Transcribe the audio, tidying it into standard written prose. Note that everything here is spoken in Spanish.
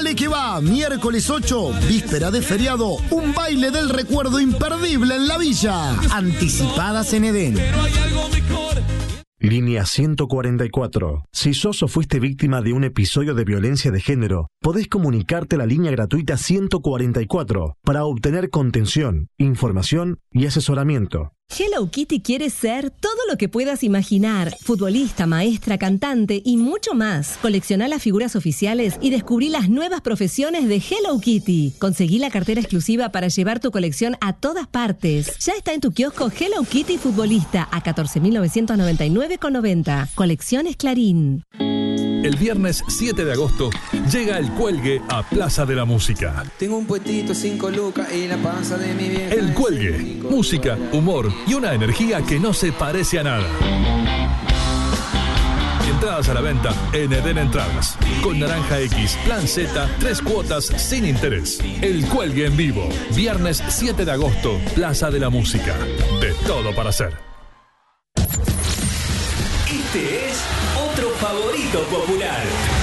Dale que va, miércoles 8, víspera de feriado, un baile del recuerdo imperdible en la villa. Anticipadas en Edén. Línea 144. Si sos o fuiste víctima de un episodio de violencia de género, podés comunicarte a la línea gratuita 144 para obtener contención, información y asesoramiento. Hello Kitty quiere ser todo lo que puedas imaginar. Futbolista, maestra, cantante y mucho más. Coleccioná las figuras oficiales y descubrí las nuevas profesiones de Hello Kitty. Conseguí la cartera exclusiva para llevar tu colección a todas partes. Ya está en tu kiosco Hello Kitty Futbolista a 14.999,90. Colecciones Clarín. El viernes 7 de agosto llega El Cuelgue a Plaza de la Música. Tengo un puestito 5 lucas y la panza de mi vieja. El Cuelgue, música, humor y una energía que no se parece a nada. Entradas a la venta en Edén Entradas. Con Naranja X, Plan Z, 3 cuotas sin interés. El Cuelgue en vivo, viernes 7 de agosto, Plaza de la Música. De todo para hacer. Este es otro favorito popular.